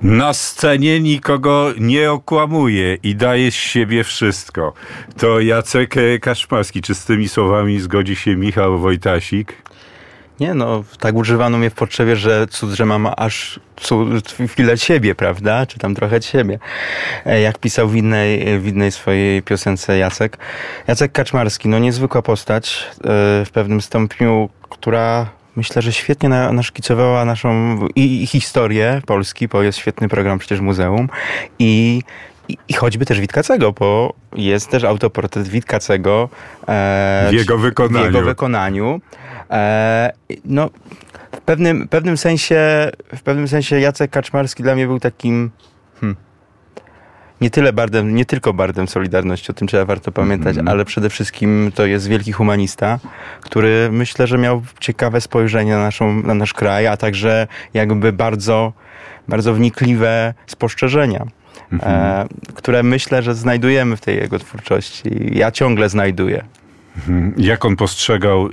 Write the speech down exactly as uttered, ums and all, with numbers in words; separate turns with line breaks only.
Na scenie nikogo nie okłamuje i daje z siebie wszystko. To Jacek Kaczmarski. Czy z tymi słowami zgodzi się Michał Wojtasik?
Nie, no, tak używano mnie w potrzebie, że cud, że mam aż cud, chwilę ciebie, prawda? Czy tam trochę ciebie. Jak pisał w innej, w innej swojej piosence Jacek. Jacek Kaczmarski, no niezwykła postać w pewnym stopniu, która myślę, że świetnie na, naszkicowała naszą i, i historię Polski, bo jest świetny program przecież Muzeum i I, I choćby też Witkacego, bo jest też autoportret Witkacego e,
w jego wykonaniu.
W jego wykonaniu. E, no, w pewnym, pewnym sensie, w pewnym sensie Jacek Kaczmarski dla mnie był takim hmm, nie tyle bardem, nie tylko bardem Solidarności, o tym trzeba warto pamiętać, mm. ale przede wszystkim to jest wielki humanista, który myślę, że miał ciekawe spojrzenie na, naszą, na nasz kraj, a także jakby bardzo, bardzo wnikliwe spostrzeżenia. Mhm. E, które myślę, że znajdujemy w tej jego twórczości. Ja ciągle znajduję.
Jak on postrzegał